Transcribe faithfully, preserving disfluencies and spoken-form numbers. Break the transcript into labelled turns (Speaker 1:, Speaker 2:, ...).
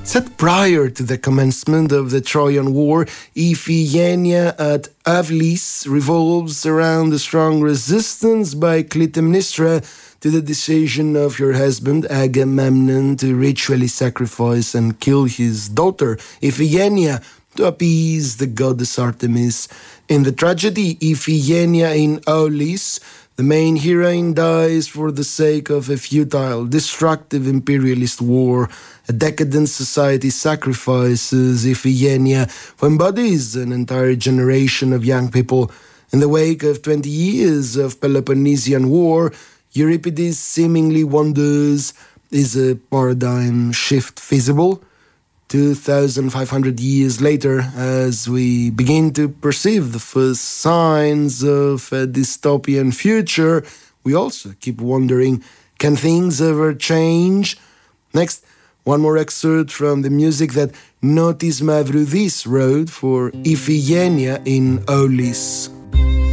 Speaker 1: Set prior to the commencement of the Trojan War, Iphigenia at Avlis revolves around the strong resistance by Clytemnestra to the decision of your husband Agamemnon to ritually sacrifice and kill his daughter Iphigenia to appease the goddess Artemis. In the tragedy Iphigenia in Aulis, the main heroine dies for the sake of a futile, destructive imperialist war. A decadent society sacrifices Iphigenia, who embodies an entire generation of young people. In the wake of twenty years of Peloponnesian War, Euripides seemingly wonders, is a paradigm shift feasible? two thousand five hundred years later, as we begin to perceive the first signs of a dystopian future, we also keep wondering, can things ever change? Next, one more excerpt from the music that Notis Mavroudis wrote for Iphigenia in Aulis.